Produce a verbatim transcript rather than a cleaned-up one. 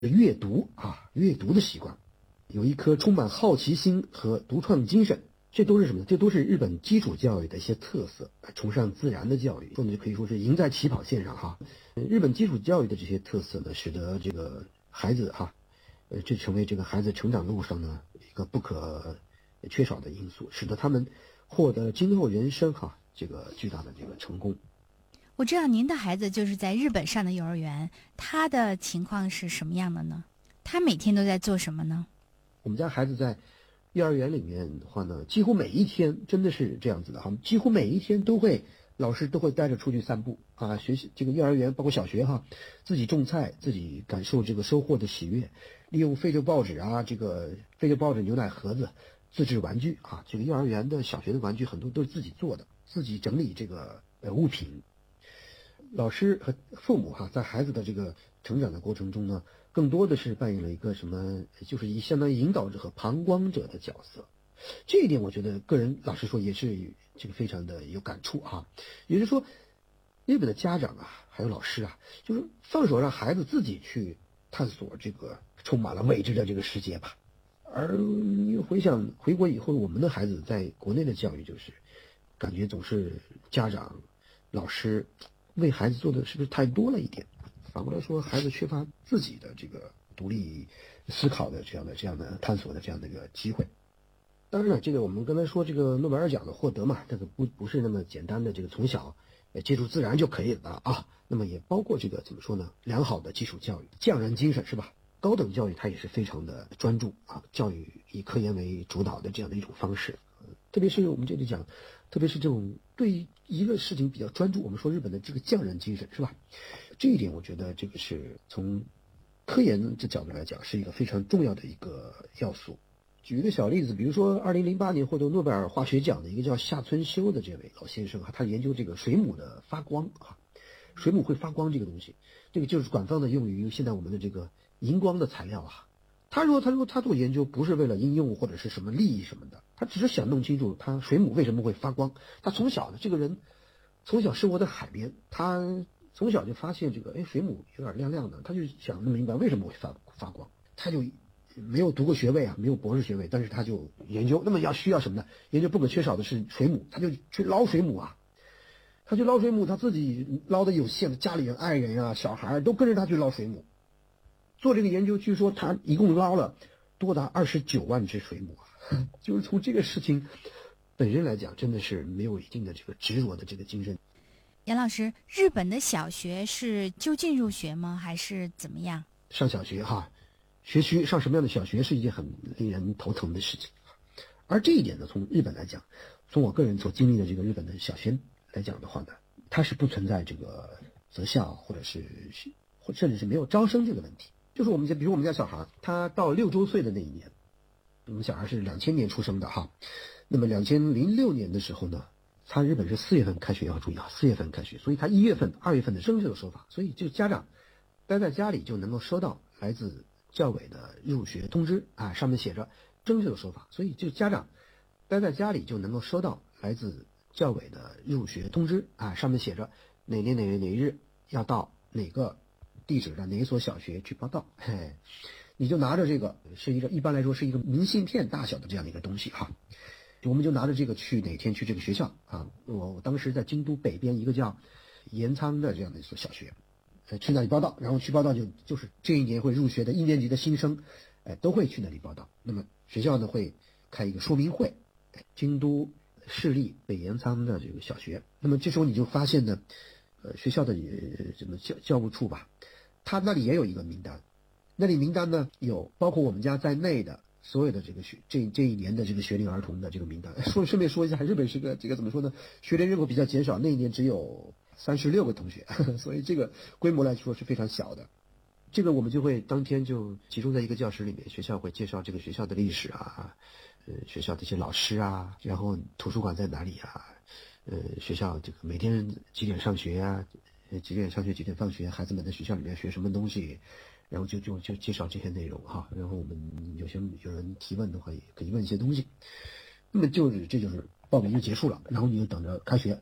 阅读啊，阅读的习惯，有一颗充满好奇心和独创精神，这都是什么呢？这都是日本基础教育的一些特色，崇尚自然的教育，说呢就可以说是赢在起跑线上哈。日本基础教育的这些特色呢，使得这个孩子哈，呃，这成为这个孩子成长路上呢一个不可缺少的因素，使得他们获得了今后人生哈这个巨大的这个成功。 我知道您的孩子就是在日本上的幼儿园，他的情况是什么样的呢？他每天都在做什么呢？ 我们家孩子在幼儿园里面的话呢，几乎每一天真的是这样子的哈，几乎每一天都会老师都会带着出去散步啊，学习这个幼儿园包括小学哈，自己种菜，自己感受这个收获的喜悦，利用废旧报纸啊，这个废旧报纸、牛奶盒子自制玩具啊，这个幼儿园的小学的玩具很多都是自己做的，自己整理这个呃物品。老师和父母哈，在孩子的这个成长的过程中呢，更多的是扮演了一个什么，就是一相当于引导者和旁观者的角色。这一点我觉得个人老实说也是这个非常的有感触啊。也就是说，日本的家长啊，还有老师啊，就是放手让孩子自己去探索这个充满了未知的这个世界吧。而你回想回国以后，我们的孩子在国内的教育，就是感觉总是家长、老师为孩子做的是不是太多了一点？反过来说，孩子缺乏自己的这个独立思考的这样的、这样的探索的这样的一个机会。当然了，这个我们刚才说这个诺贝尔奖的获得嘛，这个不不是那么简单的，这个从小接触自然就可以了啊。那么也包括这个怎么说呢？良好的基础教育、匠人精神是吧？高等教育它也是非常的专注啊，教育以科研为主导的这样的一种方式。特别是我们这里讲，特别是这种对一个事情比较专注，我们说日本的这个匠人精神是吧？这一点我觉得这个是从科研这角度来讲是一个非常重要的一个要素。举一个小例子，比如说二零零八年获得诺贝尔化学奖的一个叫夏村修的这位老先生啊，他研究这个水母的发光啊，水母会发光这个东西，这个就是广泛的用于现在我们的这个荧光的材料啊。他说他说他做研究不是为了应用或者是什么利益什么的，他只是想弄清楚他水母为什么会发光。他从小呢，这个人从小生活在海边，他从小就发现这个哎水母有点亮亮的，他就想弄明白为什么会发发光。他就没有读过学位啊，没有博士学位，但是他就研究。那么要需要什么呢？研究不可缺少的是水母，他就去捞水母啊。他去捞水母，他自己捞的有限，家里人、爱人啊、小孩都跟着他去捞水母。做这个研究，据说他一共捞了多达二十九万只水母啊！就是从这个事情本身来讲，真的是没有一定的这个执着的这个精神。 杨老师，日本的小学是就近入学吗？还是怎么样？ 上小学哈，学区上什么样的小学是一件很令人头疼的事情。而这一点呢，从日本来讲，从我个人所经历的这个日本的小学来讲的话呢，它是不存在这个择校或者是或甚至是没有招生这个问题。就是我们家，比如我们家小孩，他到六周岁的那一年，我们小孩是两千年出生的哈，那么两千零六年的时候呢，他日本是四月份开学，要注意啊，四月份开学，所以他一月份、二月份的正式的说法，所以就家长待在家里就能够收到来自教委的入学通知啊，上面写着正式的说法，所以就家长待在家里就能够收到来自教委的入学通知啊，上面写着哪年哪月哪日要到哪个地址的哪一所小学去报到，嘿，你就拿着这个，是一个一般来说是一个明信片大小的这样的一个东西哈，我们就拿着这个去哪天去这个学校啊？我我当时在京都北边一个叫岩仓的这样的一所小学，呃，去那里报到，然后去报到就就是这一年会入学的一年级的新生，哎、呃，都会去那里报到。那么学校呢会开一个说明会，京都市立北岩仓的这个小学，那么这时候你就发现呢，呃，学校的呃什么教教务处吧。他那里也有一个名单，那里名单呢有包括我们家在内的所有的这个学这这一年的这个学龄儿童的这个名单。说顺便说一下，日本是个这个怎么说呢？学龄人口比较减少，那一年只有三十六个同学，呵呵，所以这个规模来说是非常小的。这个我们就会当天就集中在一个教室里面，学校会介绍这个学校的历史啊，呃，学校的一些老师啊，然后图书馆在哪里啊，呃，学校这个每天几点上学啊。几点上学几点放学，孩子们在学校里面学什么东西，然后就就就介绍这些内容哈，然后我们有些有人提问的话也可以问一些东西，那么就是这就是报名就结束了，然后你就等着开学，